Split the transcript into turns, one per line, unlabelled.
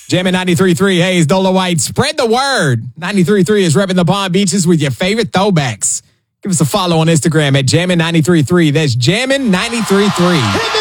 Jammin' 93.3, Hayes, Dola White. Spread the word. 93.3 is repping the Palm Beaches with your favorite throwbacks. Give us a follow on Instagram at Jammin' 93.3. That's Jammin' 93.3.